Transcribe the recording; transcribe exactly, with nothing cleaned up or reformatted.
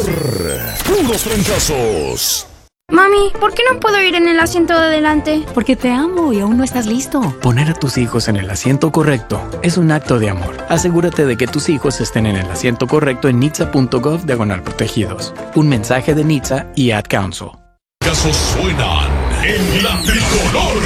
Puros trancazos. Mami, ¿por qué no puedo ir en el asiento de adelante? Porque te amo y aún no estás listo. Poner a tus hijos en el asiento correcto es un acto de amor. Asegúrate de que tus hijos estén en el asiento correcto en nitsa punto gov diagonal protegidos. Un mensaje de N H T S A y Ad Council. Casos suenan en la tricolor.